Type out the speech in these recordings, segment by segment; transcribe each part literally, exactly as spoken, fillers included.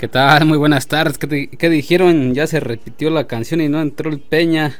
¿Qué tal? Muy buenas tardes. ¿Qué, te- qué dijeron? Ya se repitió la canción y no entró el Peña.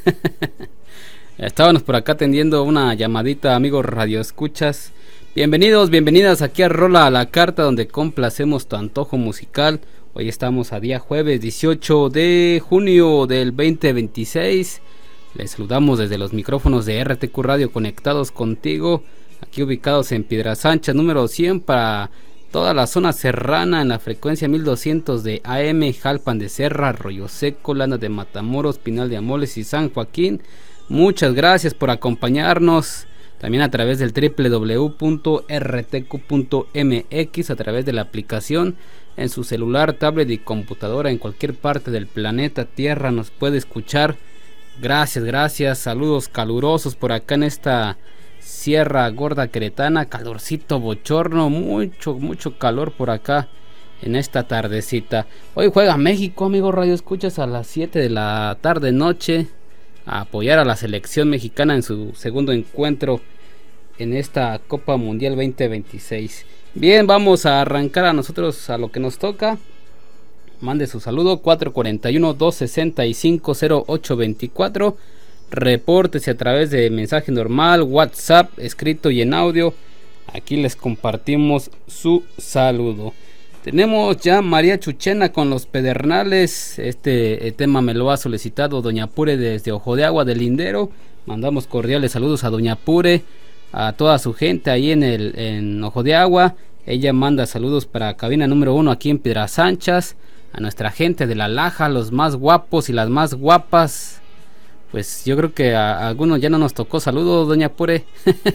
Estábamos por acá atendiendo una llamadita, amigos Radio Escuchas. Bienvenidos, bienvenidas aquí a Rola a la Carta, donde complacemos tu antojo musical. Hoy estamos a día jueves dieciocho de junio del veinte veintiséis. Les saludamos desde los micrófonos de R T Q Radio conectados contigo, aquí ubicados en Piedras Anchas número cien para toda la zona serrana en la frecuencia mil doscientos de A M, Jalpan de Serra, Arroyo Seco, Lana de Matamoros, Pinal de Amoles y San Joaquín. Muchas gracias por acompañarnos. También a través del doble u doble u doble u punto r t q punto m x, a través de la aplicación en su celular, tablet y computadora en cualquier parte del planeta Tierra nos puede escuchar. Gracias, gracias, saludos calurosos por acá en esta Sierra Gorda Queretana, calorcito bochorno, mucho, mucho calor por acá en esta tardecita. Hoy juega México, amigos Radio Escuchas, a las siete de la tarde noche, a apoyar a la selección mexicana en su segundo encuentro en esta Copa Mundial veinte veintiséis. Bien, vamos a arrancar a nosotros a lo que nos toca. Mande su saludo cuatro cuatro uno, dos seis cinco, cero ocho dos cuatro. Repórtese a través de mensaje normal, WhatsApp, escrito y en audio. Aquí les compartimos su saludo. Tenemos ya María Chuchena con los Pedernales. Este tema me lo ha solicitado Doña Pure desde Ojo de Agua del Lindero. Mandamos cordiales saludos a Doña Pure, a toda su gente ahí en el en Ojo de Agua. Ella manda saludos para cabina número uno aquí en Piedras Anchas, a nuestra gente de La Laja, los más guapos y las más guapas. Pues yo creo que a, a algunos ya no nos tocó saludos, Doña Pure.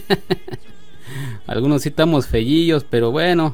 Algunos sí estamos fellillos, pero bueno.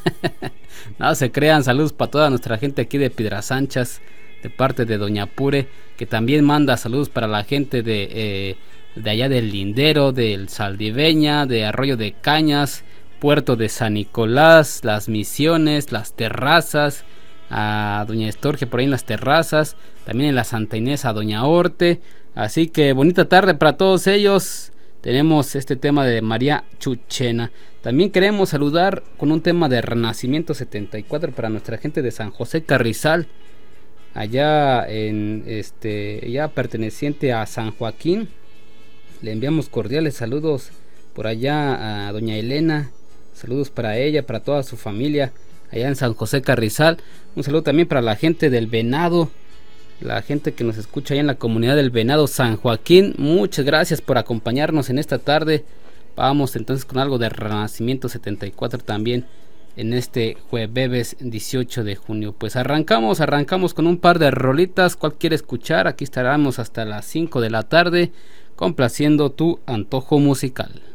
No se crean, saludos para toda nuestra gente aquí de Piedras Anchas, de parte de Doña Pure, que también manda saludos para la gente de, eh, de allá del Lindero, del Saldiveña, de Arroyo de Cañas, Puerto de San Nicolás, Las Misiones, Las Terrazas, a Doña Estorge por ahí en Las Terrazas, también en la Santa Inés a Doña Orte. Así que bonita tarde para todos ellos. Tenemos este tema de María Chuchena. También queremos saludar con un tema de Renacimiento setenta y cuatro para nuestra gente de San José Carrizal, allá en este ya perteneciente a San Joaquín. Le enviamos cordiales saludos por allá a Doña Elena. Saludos para ella, para toda su familia allá en San José Carrizal. Un saludo también para la gente del Venado, la gente que nos escucha allá en la comunidad del Venado San Joaquín. Muchas gracias por acompañarnos en esta tarde. Vamos entonces con algo de Renacimiento setenta y cuatro también en este jueves dieciocho de junio. Pues arrancamos, arrancamos con un par de rolitas. ¿Cuál quiere escuchar? Aquí estaremos hasta las cinco de la tarde complaciendo tu antojo musical.